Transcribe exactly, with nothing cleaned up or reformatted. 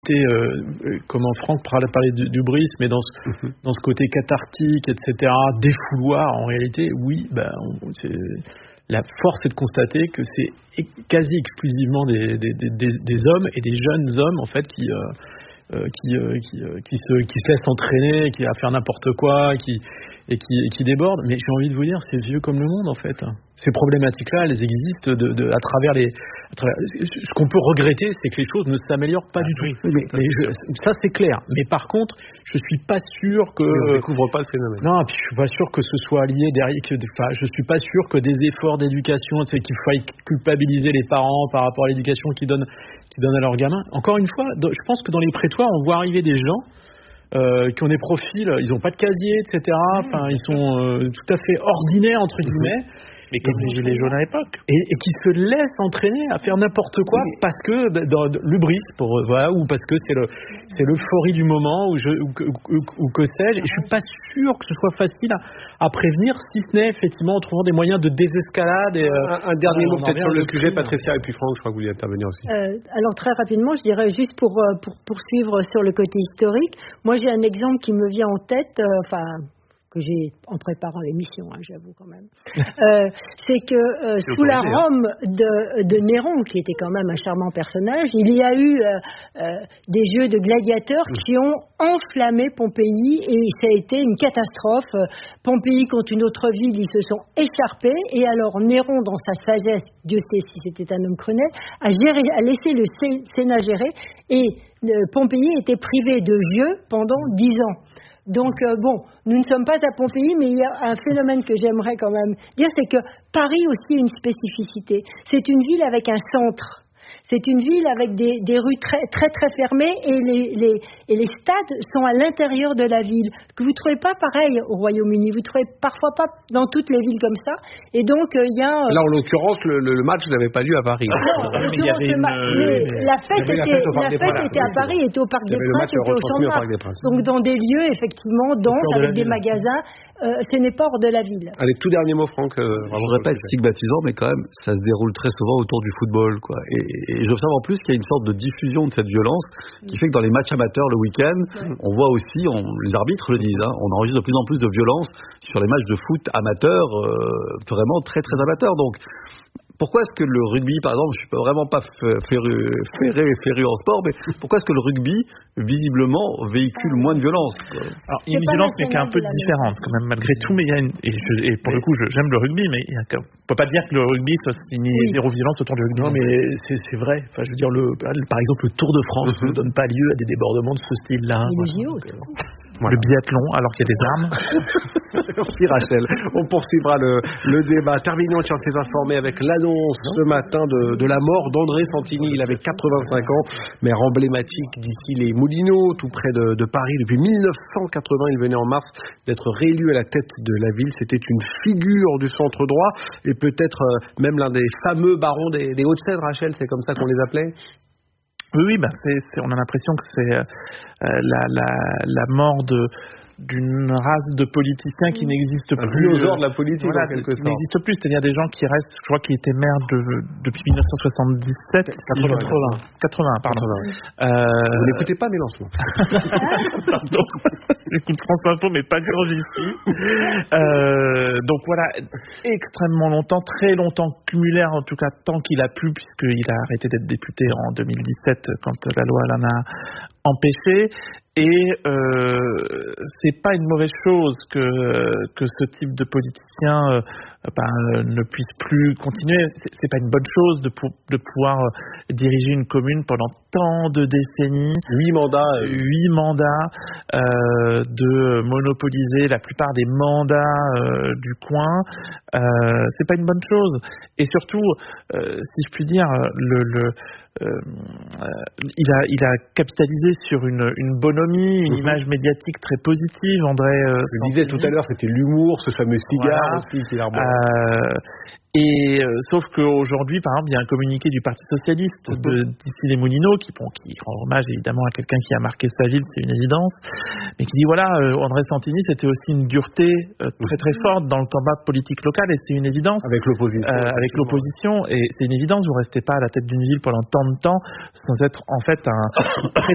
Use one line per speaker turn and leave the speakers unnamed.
Euh, comment Franck parlait du, du bris, mais dans ce, mmh. dans ce côté cathartique, et cetera, défouloir, en réalité, oui, ben, on, c'est, la force est de constater que c'est quasi exclusivement des, des, des, des hommes et des jeunes hommes, en fait, qui, euh, euh, qui, euh, qui, euh, qui, se, qui se laissent entraîner, qui à faire n'importe quoi, qui, et, qui, et qui débordent. Mais j'ai envie de vous dire, c'est vieux comme le monde, en fait. Ces problématiques-là, elles existent de, de, à travers les... À travers, ce qu'on peut regretter, c'est que les choses ne s'améliorent pas ah, du oui, tout. Mais, mais je, ça, c'est clair. Mais par contre, je suis pas sûr que...
Mais on découvre pas le phénomène.
Non, puis je suis pas sûr que ce soit lié derrière... Que, enfin, je suis pas sûr que des efforts d'éducation, c'est qu'il faille culpabiliser les parents par rapport à l'éducation qu'ils donnent, qu'ils donnent à leurs gamins. Encore une fois, je pense que dans les prétoires, on voit arriver des gens Euh, qui ont des profils, ils n'ont pas de casier, et cetera. Enfin, ils sont euh, tout à fait ordinaires, entre guillemets.
Mais comme les gilets jaunes à l'époque.
Et, et qui se laissent entraîner à faire n'importe quoi oui. parce que, dans, dans, l'ubris, pour, voilà, ou parce que c'est, le, c'est l'euphorie du moment, ou, je, ou, ou, ou que sais-je. Et je ne suis pas sûr que ce soit facile à, à prévenir, si ce n'est effectivement en trouvant des moyens de désescalade. Et,
euh, un, un dernier mot peut-être sur le sujet, Patricia, et puis Franck, je crois que vous vouliez intervenir aussi.
Euh, alors très rapidement, je dirais juste pour, pour poursuivre sur le côté historique, moi j'ai un exemple qui me vient en tête, euh, enfin... que j'ai en préparant l'émission, hein, j'avoue quand même, euh, c'est que euh, c'est sous la Rome de, de Néron, qui était quand même un charmant personnage, il y a eu euh, euh, des jeux de gladiateurs mmh. qui ont enflammé Pompéi et ça a été une catastrophe. Pompéi contre une autre ville, ils se sont écharpés et alors Néron, dans sa sagesse, Dieu sait si c'était un homme cruel, a, géré, a laissé le Sénat gérer et euh, Pompéi était privé de jeux pendant dix ans. Donc, euh, bon, nous ne sommes pas à Pompéi, mais il y a un phénomène que j'aimerais quand même dire, c'est que Paris aussi a une spécificité. C'est une ville avec un centre. C'est une ville avec des, des rues très, très, très fermées et les, les, et les stades sont à l'intérieur de la ville. Que vous ne trouvez pas pareil au Royaume-Uni. Vous ne trouvez parfois pas dans toutes les villes comme ça. Et donc, il euh, y a... Euh...
Là, en l'occurrence, le, le match n'avait pas lieu à Paris.
Non, en l'occurrence, le ma... une... la fête était, la fête, la fête était à Paris, était au Parc des Princes, était au Champ de Mars. Donc, dans des lieux, effectivement, denses, avec des magasins. Euh, ce n'est pas hors de la ville.
Allez, tout dernier mot, Franck. Euh,
je ne voudrais pas être stigmatisant, mais quand même, ça se déroule très souvent autour du football, quoi. Et, et j'observe en plus qu'il y a une sorte de diffusion de cette violence qui fait que dans les matchs amateurs le week-end, oui. on voit aussi, on, les arbitres le disent, hein, on enregistre de plus en plus de violence sur les matchs de foot amateurs, euh, vraiment très très amateurs. Donc, pourquoi est-ce que le rugby, par exemple, je ne suis vraiment pas ferru, ferré, ferré en sport, mais pourquoi est-ce que le rugby, visiblement, véhicule moins de violence?
Alors, il y a une violence, mais qui est un peu différente, quand même, malgré tout, mais il y a une, et, je, et pour le coup, je, j'aime le rugby, mais il y a, on ne peut pas dire que le rugby soit signé oui. zéro violence autour du rugby.
Non, mais c'est, c'est vrai. Enfin, je veux dire, le, par exemple, le Tour de France mm-hmm. ne donne pas lieu à des débordements de ce style-là.
Le J O,
voilà. Le biathlon, alors qu'il y a des armes.
Merci Rachel. On poursuivra le, le débat. Terminons sur ces informés avec l'annonce ce matin de, de la mort d'André Santini. Il avait quatre-vingt-cinq ans, maire emblématique d'ici les Moulineaux, tout près de, de Paris. Depuis mille neuf cent quatre-vingts, il venait en mars d'être réélu à la tête de la ville. C'était une figure du centre droit et peut-être même l'un des fameux barons des, des Hauts-de-Seine, Rachel, c'est comme ça qu'on les appelait?
Oui, oui, bah c'est, c'est, on a l'impression que c'est euh, la, la, la mort de, d'une race de politiciens qui n'existe plus. Un
dinosaure de la politique,
voilà,
en quelque
sorte. Qui n'existe plus. C'est-à-dire des gens qui restent, je crois, qui étaient maires de, depuis dix-neuf cent soixante-dix-sept.
quatre-vingts.
quatre-vingts, pardon.
quatre-vingts. Euh... Vous n'écoutez pas mes lancements.
Pardon. J'écoute France Info, mais pas grand ici. Euh, donc voilà, extrêmement longtemps, très longtemps, cumulaire en tout cas, tant qu'il a pu, puisqu'il a arrêté d'être député en deux mille dix-sept, quand la loi l'en a empêché. Et euh, c'est pas une mauvaise chose que que ce type de politicien euh, ben, ne puisse plus continuer. C'est, c'est pas une bonne chose de, pour, de pouvoir diriger une commune pendant tant de décennies,
huit mandats, euh...
huit mandats, euh, de monopoliser la plupart des mandats euh, du coin. Euh, c'est pas une bonne chose. Et surtout, euh, si je puis dire, le, le Euh, euh, il a il a capitalisé sur une une bonhomie, une mmh. image médiatique très positive. André, euh,
je le disais tout à l'heure, c'était l'humour, ce fameux cigare voilà. aussi qu'il a
euh, et euh, sauf qu'aujourd'hui, par exemple, il y a un communiqué du Parti socialiste mmh. de d'ici les Moulineaux qui bon, qui rend hommage évidemment à quelqu'un qui a marqué sa ville, c'est une évidence, mais qui dit voilà, euh, André Santini, c'était aussi une dureté euh, très très forte dans le combat politique local et c'est une évidence.
Avec l'opposition.
Euh, avec l'opposition et c'est une évidence. Vous restez pas à la tête d'une ville pendant tant de temps sans être en fait un